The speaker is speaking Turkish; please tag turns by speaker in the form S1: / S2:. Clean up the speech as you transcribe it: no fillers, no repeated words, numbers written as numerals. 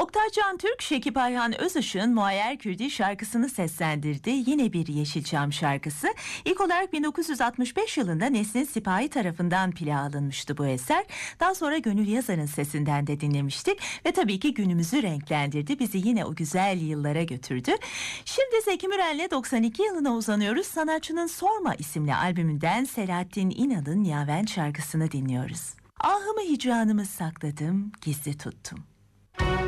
S1: Oktay Can Türk, Şekip Ayhan Özışık'ın Muayyer Kürdi şarkısını seslendirdi. Yine bir Yeşilçam şarkısı. İlk olarak 1965 yılında Nesin Sipahi tarafından plağa alınmıştı bu eser. Daha sonra Gönül Yazar'ın sesinden de dinlemiştik. Ve tabii ki günümüzü renklendirdi. Bizi yine o güzel yıllara götürdü. Şimdi Zeki Müren'le 92 yılına uzanıyoruz. Sanatçının Sorma isimli albümünden Selahattin İnal'ın Yaven şarkısını dinliyoruz. Ahımı hicranımı sakladım, gizli tuttum.